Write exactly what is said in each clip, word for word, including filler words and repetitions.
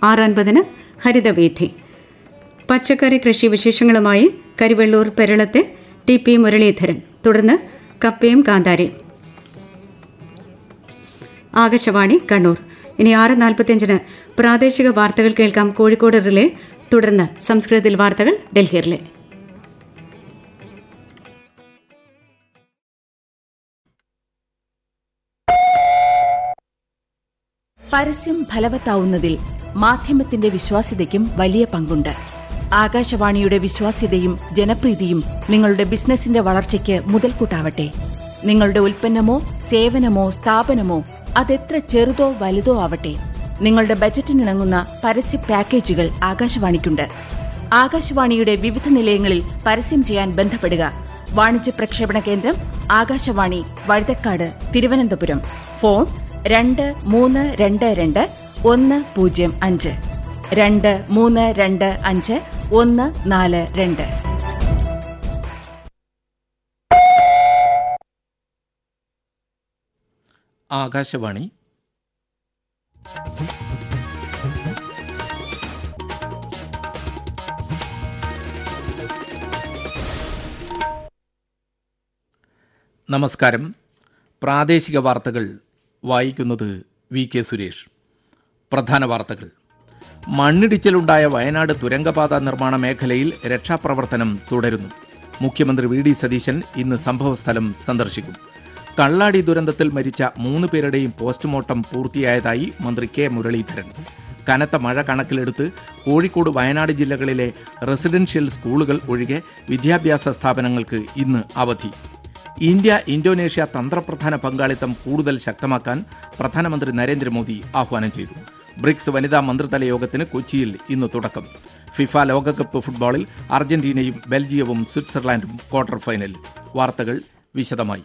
ആറ് അൻപതിന് ഹരിതവേദി. പച്ചക്കറി കൃഷി വിശേഷങ്ങളുമായി കരിവെള്ളൂർ പെരളത്തെ ടി പി മുരളീധരൻ. തുടർന്ന് കപ്പയും കാന്താരിയും. ആകാശവാണി കണ്ണൂർ. ഇനി ആറ് നാൽപ്പത്തിയഞ്ചിന് പ്രാദേശിക വാർത്തകൾ കേൾക്കാം കോഴിക്കോട് റിലേ. തുടർന്ന് സംസ്കൃതത്തിൽ വാർത്തകൾ ഡൽഹി റിലേ. പരസ്യം ഫലവത്താവുന്നതിൽ മാധ്യമത്തിന്റെ വിശ്വാസ്യതയ്ക്കും വലിയ പങ്കുണ്ട്. ആകാശവാണിയുടെ വിശ്വാസ്യതയും ജനപ്രീതിയും നിങ്ങളുടെ ബിസിനസിന്റെ വളർച്ചയ്ക്ക് മുതൽക്കൂട്ടാവട്ടെ. നിങ്ങളുടെ ഉൽപ്പന്നമോ സേവനമോ സ്ഥാപനമോ അതെത്ര ചെറുതോ വലുതോ ആവട്ടെ, നിങ്ങളുടെ ബജറ്റിനിണങ്ങുന്ന പരസ്യ പാക്കേജുകൾ ആകാശവാണിക്കുണ്ട്. ആകാശവാണിയുടെ വിവിധ നിലയങ്ങളിൽ പരസ്യം ചെയ്യാൻ ബന്ധപ്പെടുക. വാണിജ്യ പ്രക്ഷേപണ കേന്ദ്രം ആകാശവാണി, വഴുതക്കാട്, തിരുവനന്തപുരം. ഫോൺ രണ്ട് മൂന്ന് രണ്ട് രണ്ട് ഒന്ന് പൂജ്യം അഞ്ച് രണ്ട് മൂന്ന് രണ്ട് അഞ്ച് ഒന്ന് നാല് രണ്ട്. ആകാശവാണി. നമസ്കാരം. പ്രാദേശിക വാർത്തകൾ വായിക്കുന്നത് വി കെ സുരേഷ്. പ്രധാന വാർത്തകൾ. മണ്ണിടിച്ചിലുണ്ടായ വയനാട് തുരങ്കപാത നിർമ്മാണ മേഖലയിൽ രക്ഷാപ്രവർത്തനം തുടരുന്നു. മുഖ്യമന്ത്രി വി ഡി സതീശൻ ഇന്ന് സംഭവസ്ഥലം സന്ദർശിക്കും. കള്ളാടി ദുരന്തത്തിൽ മരിച്ച മൂന്ന് പേരുടെയും പോസ്റ്റ്മോർട്ടം പൂർത്തിയായതായി മന്ത്രി കെ മുരളീധരൻ. കനത്ത മഴ കണക്കിലെടുത്ത് കോഴിക്കോട്, വയനാട് ജില്ലകളിലെ റെസിഡൻഷ്യൽ സ്കൂളുകൾ ഒഴികെ വിദ്യാഭ്യാസ സ്ഥാപനങ്ങൾക്ക് ഇന്ന് അവധി. ഇന്ത്യ ഇന്തോനേഷ്യ തന്ത്രപ്രധാന പങ്കാളിത്തം കൂടുതൽ ശക്തമാക്കാൻ പ്രധാനമന്ത്രി നരേന്ദ്രമോദി ആഹ്വാനം ചെയ്തു. ബ്രിക്സ് വനിതാ മന്ത്രിതല യോഗത്തിന് കൊച്ചിയിൽ ഇന്ന് തുടക്കം. ഫിഫ ലോകകപ്പ് ഫുട്ബോളിൽ അർജന്റീനയും ബെൽജിയവും സ്വിറ്റ്സർലാൻഡും ക്വാർട്ടർ ഫൈനലിൽ. വാർത്തകൾ വിശദമായി.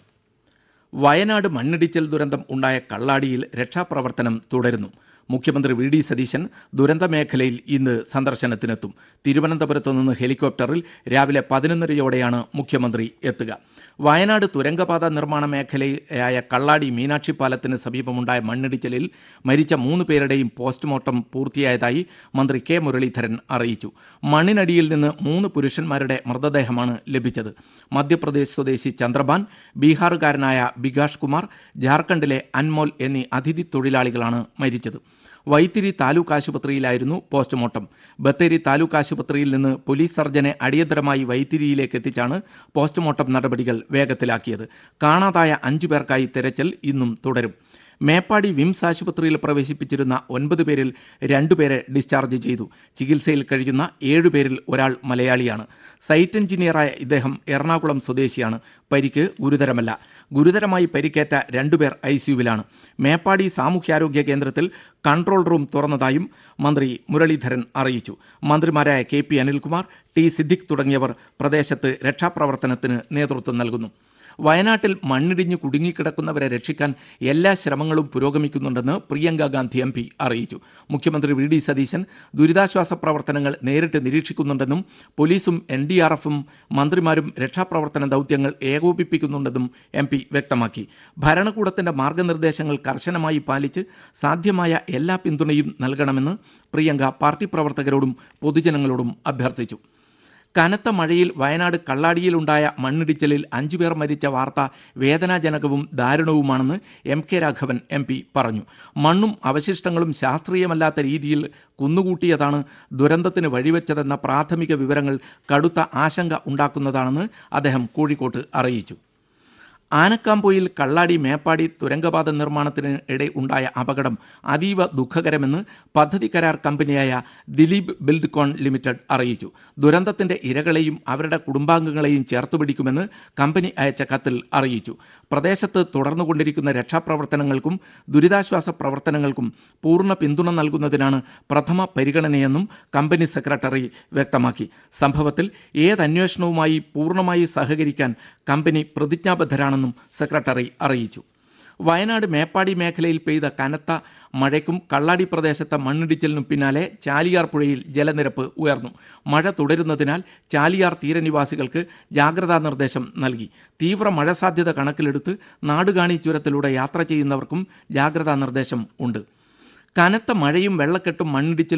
വയനാട് മണ്ണിടിച്ചിൽ ദുരന്തം ഉണ്ടായ കള്ളാടിയിൽ രക്ഷാപ്രവർത്തനം തുടരുന്നു. മുഖ്യമന്ത്രി വി ഡി സതീശൻ ദുരന്തമേഖലയിൽ ഇന്ന് സന്ദർശനത്തിനെത്തും. തിരുവനന്തപുരത്ത് നിന്ന് ഹെലികോപ്റ്ററിൽ രാവിലെ പതിനൊന്നരയോടെയാണ് മുഖ്യമന്ത്രി എത്തുക. വയനാട് തുരങ്കപാത നിർമ്മാണ മേഖലയായ കള്ളാടി മീനാക്ഷി പാലത്തിന് സമീപമുണ്ടായ മണ്ണിടിച്ചിലിൽ മരിച്ച മൂന്ന് പേരുടെയും പോസ്റ്റ്മോർട്ടം പൂർത്തിയായതായി മന്ത്രി കെ മുരളീധരൻ അറിയിച്ചു. മണ്ണിനടിയിൽ നിന്ന് മൂന്ന് പുരുഷന്മാരുടെ മൃതദേഹമാണ് ലഭിച്ചത്. മധ്യപ്രദേശ് സ്വദേശി ചന്ദ്രബാൻ, ബീഹാറുകാരനായ ബികാഷ് കുമാർ, ജാർഖണ്ഡിലെ അൻമോൽ എന്നീ അതിഥി തൊഴിലാളികളാണ് മരിച്ചത്. വൈത്തിരി താലൂക്ക് ആശുപത്രിയിലായിരുന്നു പോസ്റ്റ്മോർട്ടം. ബത്തേരി താലൂക്ക് ആശുപത്രിയിൽ നിന്ന് പോലീസ് സർജനെ അടിയന്തരമായി വൈത്തിരിയിലേക്ക് എത്തിച്ചാണ് പോസ്റ്റ്മോർട്ടം നടപടികൾ വേഗത്തിലാക്കിയത്. കാണാതായ അഞ്ചു പേർക്കായി തെരച്ചിൽ ഇന്നും തുടരും. മേപ്പാടി വിംസ് ആശുപത്രിയിൽ പ്രവേശിപ്പിച്ചിരുന്ന ഒൻപത് പേരിൽ രണ്ടുപേരെ ഡിസ്ചാർജ് ചെയ്തു. ചികിത്സയിൽ കഴിയുന്ന ഏഴുപേരിൽ ഒരാൾ മലയാളിയാണ്. സൈറ്റ് എഞ്ചിനീയറായ ഇദ്ദേഹം എറണാകുളം സ്വദേശിയാണ്. പരിക്ക് ഗുരുതരമല്ല. ഗുരുതരമായി പരിക്കേറ്റ രണ്ടുപേർ ഐ സിയുവിലാണ്. മേപ്പാടി സാമൂഹ്യാരോഗ്യ കേന്ദ്രത്തിൽ കൺട്രോൾ റൂം തുറന്നതായും മന്ത്രി മുരളീധരൻ അറിയിച്ചു. മന്ത്രിമാരായ K P Anilkumar, T Siddique തുടങ്ങിയവർ പ്രദേശത്ത് രക്ഷാപ്രവർത്തനത്തിന് നേതൃത്വം നൽകുന്നു. വയനാട്ടിൽ മണ്ണിടിഞ്ഞു കുടുങ്ങിക്കിടക്കുന്നവരെ രക്ഷിക്കാൻ എല്ലാ ശ്രമങ്ങളും പുരോഗമിക്കുന്നുണ്ടെന്ന് പ്രിയങ്ക ഗാന്ധി എം പി അറിയിച്ചു. മുഖ്യമന്ത്രി വി ഡി സതീശൻ ദുരിതാശ്വാസ പ്രവർത്തനങ്ങൾ നേരിട്ട് നിരീക്ഷിക്കുന്നുണ്ടെന്നും പോലീസും എൻ ഡി ആർ എഫും മന്ത്രിമാരും രക്ഷാപ്രവർത്തന ദൗത്യങ്ങൾ ഏകോപിപ്പിക്കുന്നുണ്ടെന്നും എം പി വ്യക്തമാക്കി. ഭരണകൂടത്തിന്റെ മാർഗനിർദ്ദേശങ്ങൾ കർശനമായി പാലിച്ച് സാധ്യമായ എല്ലാ പിന്തുണയും നൽകണമെന്ന് പ്രിയങ്ക പാർട്ടി പ്രവർത്തകരോടും പൊതുജനങ്ങളോടും അഭ്യർത്ഥിച്ചു. കനത്ത മഴയിൽ വയനാട് കള്ളാടിയിലുണ്ടായ മണ്ണിടിച്ചിലിൽ അഞ്ചുപേർ മരിച്ച വാർത്ത വേദനാജനകവും ദാരുണവുമാണെന്ന് M K Raghavan M P പറഞ്ഞു. മണ്ണും അവശിഷ്ടങ്ങളും ശാസ്ത്രീയമല്ലാത്ത രീതിയിൽ കുന്നുകൂട്ടിയതാണ് ദുരന്തത്തിന് വഴിവെച്ചതെന്ന പ്രാഥമിക വിവരങ്ങൾ കടുത്ത ആശങ്ക ഉണ്ടാക്കുന്നതാണെന്ന് അദ്ദേഹം കോഴിക്കോട്ട് അറിയിച്ചു. ആനക്കാംപൊയിൽ കള്ളാടി മേപ്പാടി തുരങ്കപാത നിർമ്മാണത്തിന് ഇടെ ഉണ്ടായ അപകടം അതീവ ദുഃഖകരമെന്ന് പദ്ധതി കരാർ കമ്പനിയായ ദിലീപ് ബിൽഡ്കോൺ ലിമിറ്റഡ് അറിയിച്ചു. ദുരന്തത്തിന്റെ ഇരകളെയും അവരുടെ കുടുംബാംഗങ്ങളെയും ചേർത്തുപിടിക്കുമെന്ന് കമ്പനി അയച്ച കത്തിൽ അറിയിച്ചു. പ്രദേശത്ത് തുടർന്നുകൊണ്ടിരിക്കുന്ന രക്ഷാപ്രവർത്തനങ്ങൾക്കും ദുരിതാശ്വാസ പ്രവർത്തനങ്ങൾക്കും പൂർണ്ണ പിന്തുണ നൽകുന്നതിനാണ് പ്രഥമ പരിഗണനയെന്നും കമ്പനി സെക്രട്ടറി വ്യക്തമാക്കി. സംഭവത്തിൽ ഏതന്വേഷണവുമായി പൂർണ്ണമായി സഹകരിക്കാൻ കമ്പനി പ്രതിജ്ഞാബദ്ധരാണെന്നും സെക്രട്ടറി അറിയിച്ചു. വയനാട് മേപ്പാടി മേഖലയിൽ പെയ്ത കനത്ത മഴയ്ക്കും കള്ളാടി പ്രദേശത്തെ മണ്ണിടിച്ചിലിനും പിന്നാലെ ചാലിയാർ പുഴയിൽ ജലനിരപ്പ് ഉയർന്നു. മഴ തുടരുന്നതിനാൽ ചാലിയാർ തീരനിവാസികൾക്ക് ജാഗ്രതാ നിർദ്ദേശം നൽകി. തീവ്ര മഴ സാധ്യത കണക്കിലെടുത്ത് നാടുകാണി ചുരത്തിലൂടെ യാത്ര ചെയ്യുന്നവർക്കും ജാഗ്രതാ നിർദ്ദേശം ഉണ്ട്. കനത്ത മഴയും വെള്ളക്കെട്ടും മണ്ണിടിച്ചിലും